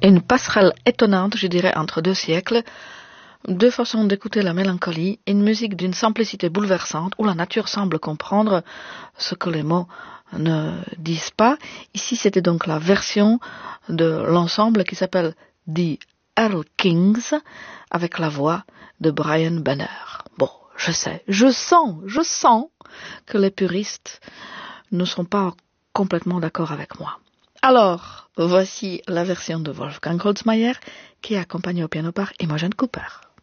Une passerelle étonnante, je dirais, entre deux siècles, deux façons d'écouter la mélancolie, une musique d'une simplicité bouleversante où la nature semble comprendre ce que les mots ne disent pas. Ici, c'était donc la version de l'ensemble qui s'appelle The Earl Kings avec la voix de Brian Benner. Bon, je sais, je sens que les puristes ne sont pas complètement d'accord avec moi. Alors, voici la version de Wolfgang Holzmair qui est accompagnée au piano par Imogen Cooper.